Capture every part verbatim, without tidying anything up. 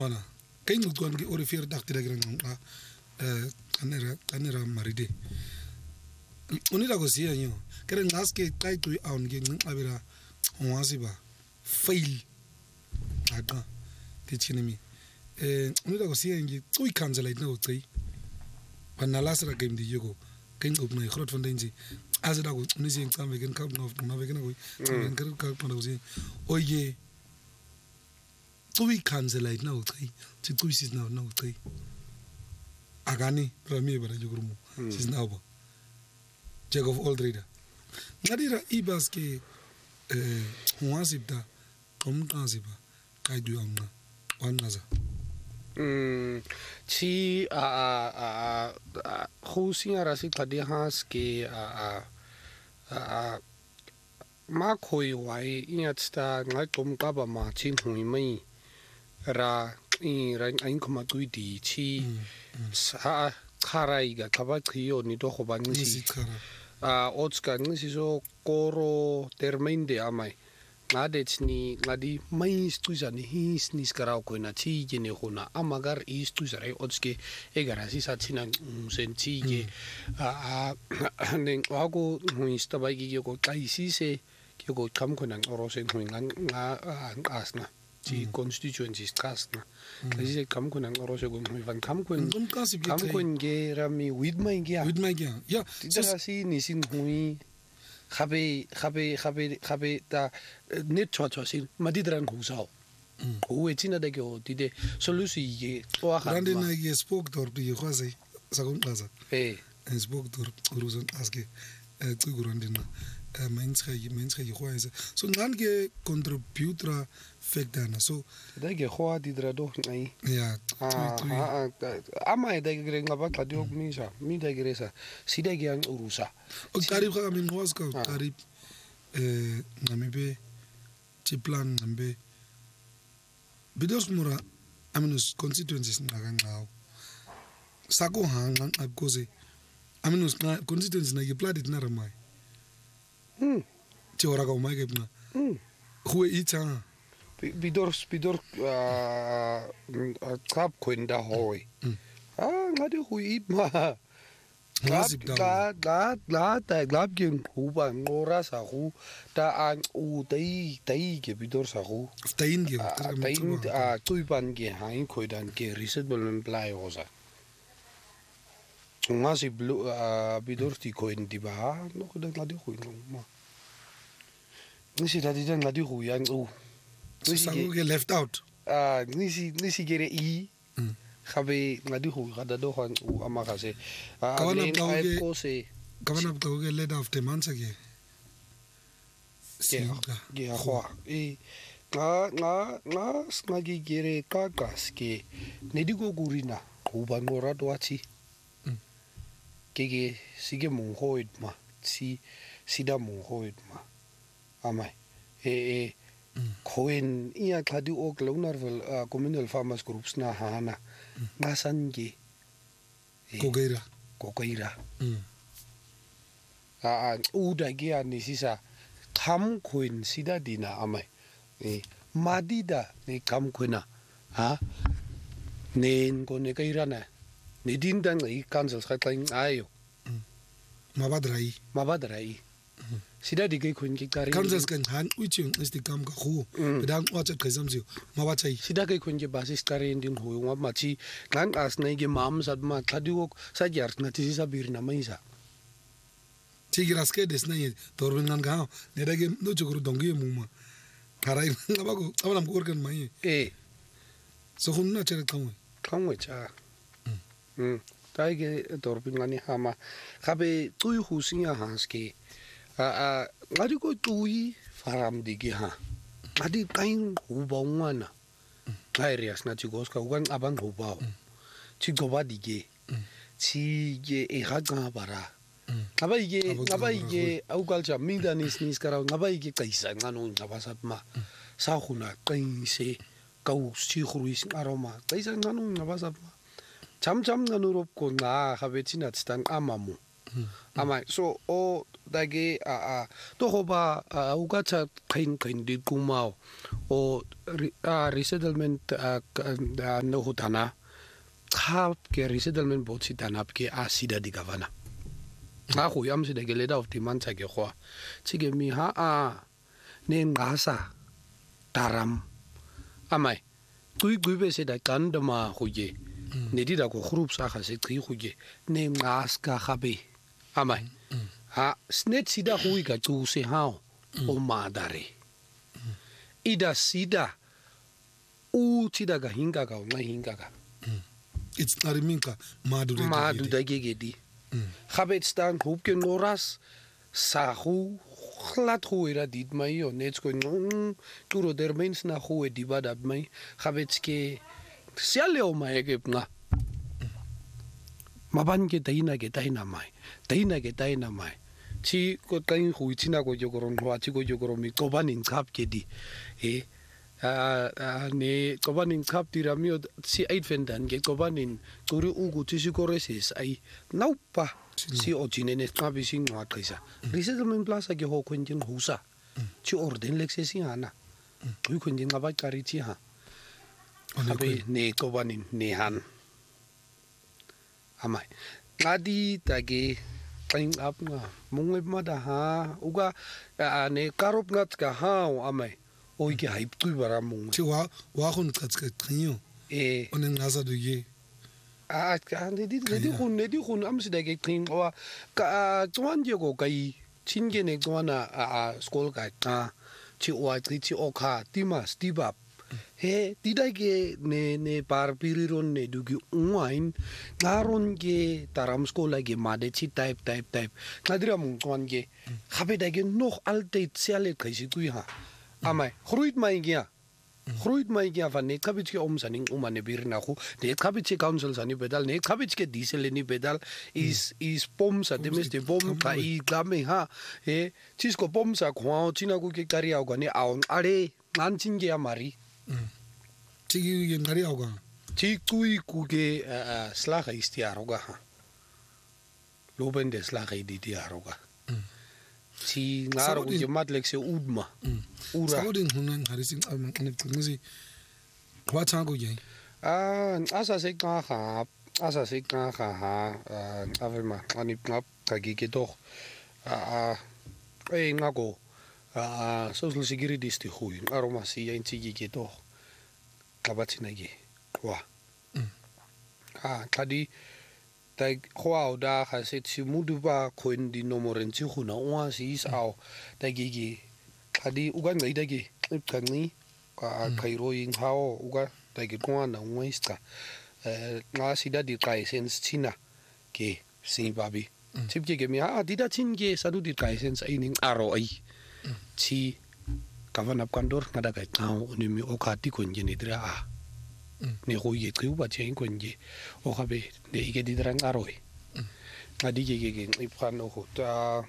Mana kay ngutwan ki orifier daktira girang nga eh kanera kanera maride unira ko siya nyo kere ngaske kay tu aun ge ngabira onwasi ba fail aga kichinimi eh unira ko siya ngi tu cancel it no tsi panalasra game di yogo kay ngop na ikhrot fondenji azida ko unisi ngkambe gen kap no na vekena ko gen kar ka pana ko si oye tu cancel it no tsi tsi tu sis no no tsi agani rami bara jogrumu sis na ba Jack of all trader. Nadira ibaske eh huasibda komkaziba kaidu amna wanaza. Mm chi a a a khusinga rasi khadi has ke a a ma khoi wai iatsta ngai tom ka ba ma chin hui mai ra i ra ain khoma tui di chi sa kharai ga khaba khio ni to khoba ngisi a otska ngisi so koro terminde amai ngadets ni ngadi mais tuza ni his ni skarau ko na chi gene khona amagar is tuza rai otske egarasi satsina senchi ge a a nen wago huista bai ge ko kaisi se ke ko kam khona orosen huingan nga asna chi constituency strasna kasi se kam khona orose go van kam khon kam khon ge rami with my ge with my ge ya si ni sin hui khabe khabe khabe khabe ta net cho cho sin madidran khusao ko etina de ge dide solusi ge to ha rande na ge spoke dor bi khwase sakon plaza eh spoke dor uruzon aske tsigurandina mense mense ge khwase so nan ge contributor factor so da ge khwa didra do ngai ya ah ama da ge ngaba tladio misa mi da ge resa sida ge an urusa o tarif ka min was ka tarif eh namibe ti plan nambe bidos mura aminus constituencies ngakanqawo sako hanga because aminus constituencies na ge planet na ramai hm ti ora ka mai ge bna hm khuwe itsa bidor bidor trap kwenda hoy ah ngade hui ma glab glab glab ta glab gen huba ngora sa hu ta an u dai dai ge bidor sa hu tain ge tain a tuiban ge hain khoidan ge reset bolmen play hoza ngasi blu bidor ti koin di ba no khoda ngade hui ma nisi da di dan ngade hui an u Sangu get left out. Ah, nisi nisi gere i. Khabe ngadi hu kada do khan u amaka se. Ah, kawana ai ko se. Kawana to get let off the months again. Ge ge khwa. E nga nga nga snagi gere ka kaske. Nedigo gurina ku bangora do achi. Kege sige mung hoid ma. Si sida mung hoid ma. Amai. E e Koen ia kladi ook Lounarvel communal farmers groups na hana ngasange kogeira kogeira a uda ge ani sisa kam koen sida dina amai e madida ne kam koena ha nen ko ne geira na ne din dan i council khatlain ayo mabadrai mabadrai sida di ge khun ki kari councils kan han uiching is the kam ka khu bedang watcha khazamju mabachai sida ge khun ge basis kari indin hu ngwa machi kan as nei ge mam sad ma thadiok sa jar na ti sa bir na maisa tigiras ke des nei torbin nan ga ne dage no chukuru dongi muma karai ngaba ko abalam ko organ mai eh so khun na chere khamwe khamwe cha hm tai ge torbin ngani hama khabe tui hu singa haske a ngadi ko tui faram digi ha ngadi kain hubongwana areas na chigos ka ugan abang hubao chigoba dige chi ge e haga bara ngabai ge ngabai ge augal cha mindanis nis kara ngabai ge kaisa ngano ngabasap ma sa khuna kain se kau si khruis aroma kaisa ngano ngabasap ma cham cham nanurop ko na habe chinat stan amamu amai so o dage a a to hoba uga cha kain kain di kumao o resettlement no hutana khap ke resettlement bot si tanap ke asida di gavana nga go yam se de ke leader of the month ke go tsike mi ha a ne ngasa taram amai tui gube se da kandama go ye ne di da go group sa ga se tsi go ye ne ngas ka gabe amai ha snet sida go ka tsu se hao o madare ida sida u tida ga hinga ga nga hinga ga it's not minka madu de madu da gegedi habet staan groep ke noras sa go glad go era dit my yo net ko turo der mens na go di bad my habet ke siale o my ke na maban ke taina ke taina mai taina ke taina mai chi ko tain hu china ko jogoron wa chi ko jogoron mi ko banin khap ke di e a ne ko banin khap di ramio si eight vendan ke ko banin turi ugu tisi ko resis ai naupa si o jinene kabi sing wa kaisa resettlement plaza ke ho kunjin husa chi orden lexesi hana tu kunjin ngaba kari chi ha abe ne ko banin ne han amai ngadi tage kain up nga mungwe mada ha uga ne karop ngat ka ha amai oi ke hype tu bara mung chi wa wa khun tsats ka trinyo e onen ngasa du ye a ka ne di ne di khun ne di khun am sida ke trin wa ka twan je go kai chinge ne twana a school ka ta chi wa tri chi okha timas tibap he tidak ke ne ne par piriron ne dugi unwain ngaron ke taram skola ke made chi type type type kadira mung kon ke khabe dage noch alte tsale kaisi tu ha amai khruit mai gya khruit mai gya van ne khabit ke om saning umane birna khu ne khabit ke council sani pedal ne khabit ke diesel ni pedal is is pom sa demes de pom ka i game ha he chisko pom sa khwa china ku ke karia ga ne aun are nan chinge amari tigi ge ngari auga ti kui kuge slaga istiaroga loben de slaga di diaroga ti ngaro ge matlexe udma ura saudin hunan harising alman kanet ngisi watango ye ah asa se ka ha asa se ka ha avema ani knap kagi ke doch ah e ngago a social security sti hui aroma si ya intigi ke to kabatina ge wa ah kadi tai khoa da ha se si mudu ba khoin di nomoren chi khuna wa si is au ta ge ge kadi uga ngai da ge kani a kairo ing hao uga ta ge kwa na ngwaista eh nga si da di kai sense china ke si babi chip ge ge mi a di da chin ge sadu di kai sense ai ning aro ai chi kavan ap kandor ngada kai tao ni mi o khati kon je ni dra a ne go ye triu ba chen kon je o khabe de ige di drang aroi ngadi ge ge ge i phano ho ta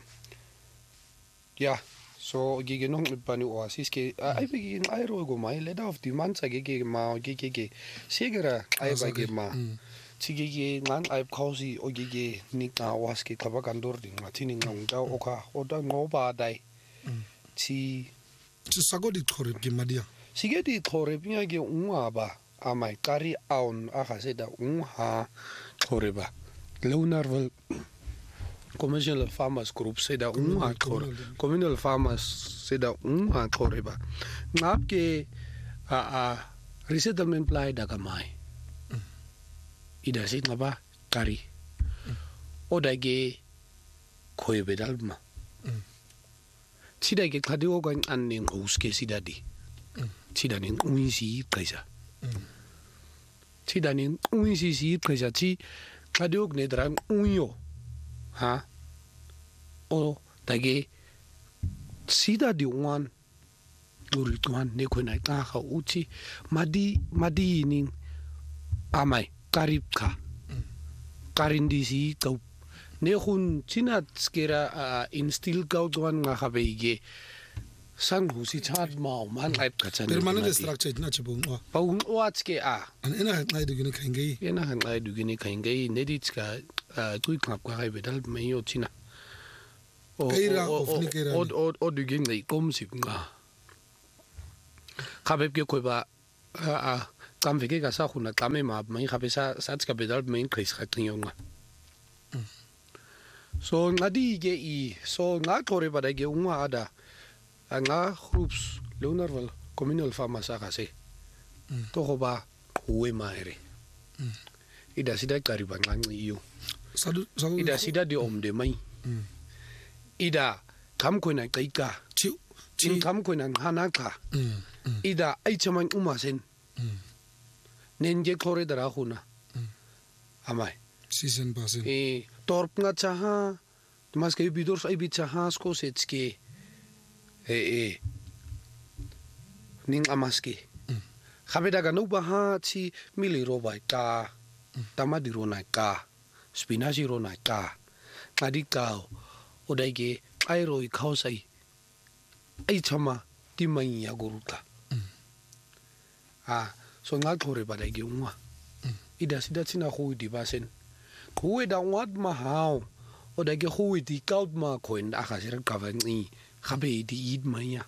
ya so ge ge nong pani oasis ke ai be ge ai ro go mai leader of the month ge ge ma ge ge ge segera ai ba ge ma chi ge ge ngan ai khausi o ge ge ni ka was ke khaba kandor ding ma thi ni ngong ta o kha o da ngo ba dai chi chi sagodi khore ge madia sigedi khore pia ge unwa ba amai kari aun a ha se da unha khore ba leonarvel commercial farmers group se da unha khore communal farmers se da unha khore ba ngap ke a a resettlement play da kamai ida sit ngaba kari o da ge khoi bedal ma sida ke khadi o gan anning uske sida di sida ning uisi kaisa sida ning uisi si kaisa chi khadi ok ne drang uyo ha o dage sida di wan uri tuan ne ko na ta ha uchi madi madi ning amai karib kha karindi si kau ne hun china skera instill kau tuan nga khabege san hu si chat mau man live ka chan permanent structure na che bong wa pa un wat ke a an ena ha ngai de gini khaingai ena han ngai du gini khaingai ne dit ka tui knap ka ga bedal me yo china o o o o du gini nei kom si nga kha be ke ko ba a kam ve ke ka sa khuna kame ma mai kha be sa sa ka bedal me kris kha tring nga so ngadi ge i so nga thore ba da ge unwa ada nga groups Leonarval communal farmers akase to go ba uwe maere ida sida kariba nganci iyo ida sida di omde mai ida kam ko na kaika in kam ko na hanaka ida ai chaman umasen nenje khore dara khuna amai season basen e torp nga chaha mas ke bidor sai bi chaha sko setske e e ning amaski khabeda ga no baha chi mili ro bai ka tamadi ro na ka spinach ro na ka ngadi ka odai ge ai ro i khau sai ai chama ti mai ya guru ka a so nga thore ba dai ge unwa ida sida china khu di basen khu da wat ma hao odai ge khu di kaut ma khoin a kha sir ka van ni khabe di id mai ya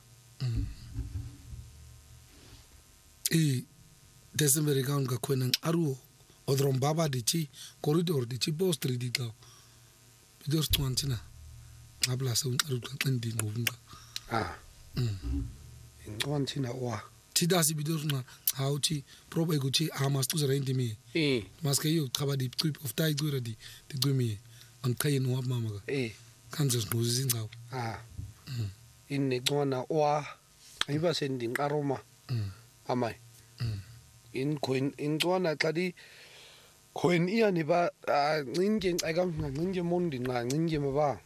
e December gaun ka kwenang aru odrom baba di chi corridor di chi postri di ka bidor tuantina abla sa un aru kan di ngovunga ah mm in tuantina wa ti dasi bidor na how chi probe go chi amas tu zara intimi e mas ke yo traba di trip of tai gura di di gumi an kai no ab mama e kan just no zin ga ah in ne gona wa ai ba sen din aroma amai in coin in tuana tadi coin ia ni ba ngin ai gam ngin mon din na ngin ma ba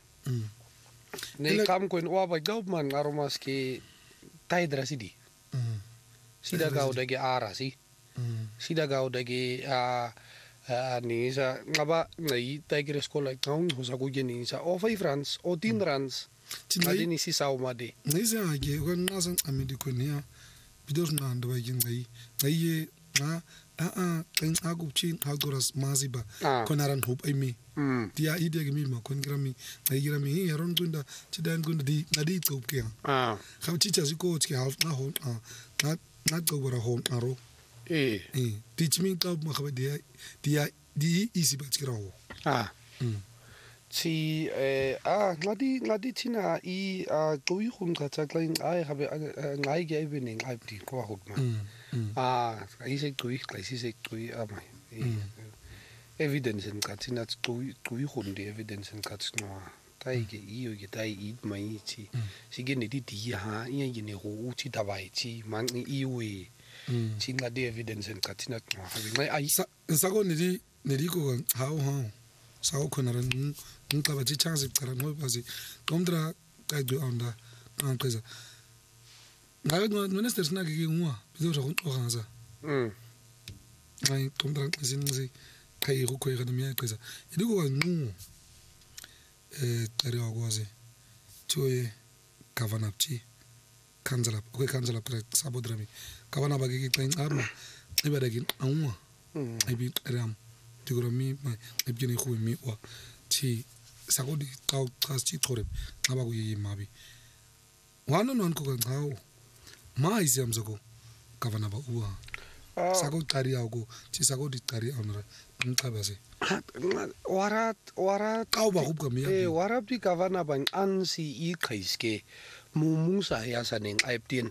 ne kam coin wa ba gau man aromas ke tai drasidi sida gau dage ara si sida gau dage a ni sa ngaba ngai tai gre skola kaun ho sa go ni sa o five rands o tin rands tadi ni si sa o made ni sa ge gon na san amidi ko ne bidor na ndo ba ngai ngai na a a kan agupchin agoras maziba konaran hope ai mi dia ide ge mi ma kon grami ai grami yaron gunda chidan gunda di nadi top ke ah khaw chicha ziko chi half na ho na na go bora ho aro eh eh teach me top ma khabe dia dia di easy ba chirawo ah si eh ah ngadi ngadi china i a goi khum kha chaklain ai habe ngai ge evening ai ti ko hok ma ah ai se goi kai si se goi a mai evidence en katina goi goi khum de evidence en kat no tai ge i o ge tai i mai chi si ge ne di di ha i ge ne ho chi da bai chi man i we chi ngadi evidence en katina no habe ngai ai sa sa go ne di ne di ko how how sao konaran nunca va chance para no base contra kai do onda an presa na no minister na ge ngwa bido ra go ganza mm ai contra sin se kai ro ko ga mi presa e digo nu eh tare wa goze choye kavanapchi kanzala ko kanzala pre sabodrami kavana bage ge tain arma ibadagin anwa ai bi ram digoromi ma ebjeni khu mi wa chi sagodi taw tas chi thore ngaba go yi mabi wano non ko ngao ma izam zago kavana ba uwa sago tari ago chi sagodi tari onra nkabase warat warat kaw ba hubga mi eh warat bi kavana ban ansi i khaiske mumusa ya sanen aiptin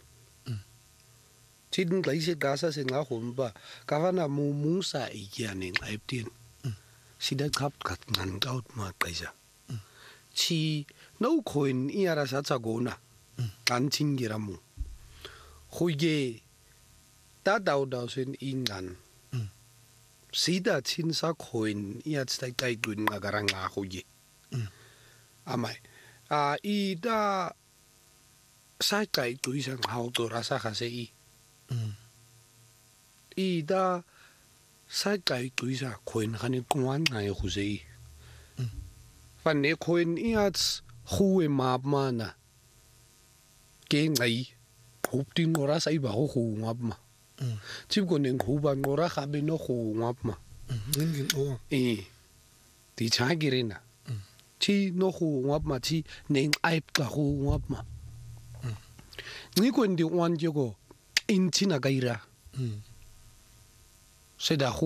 Tidin gleise gasa se nga humba kavana mumusa iyanen aiptin sida kap kat ngan gaut ma kaisa chi no coin iara sa chagona kan chingiramu huige ta dau dau sen ingan sida chin sa coin iat stai kai gun ngagaranga huige amai a ida sai kai tuisang hau to rasa khase i ida sai kai tuisa coin khani kwan ngai khusei fan ne coin iats khuwe map mana ke ngai hoop di ngora sa iba go go ngapma tsi go neng go ba ngora ga be no go ngapma ngin o eh di cha girena tsi no go ngapma tsi neng ai ka go ngapma ni ko ndi wan je go intina gaira se da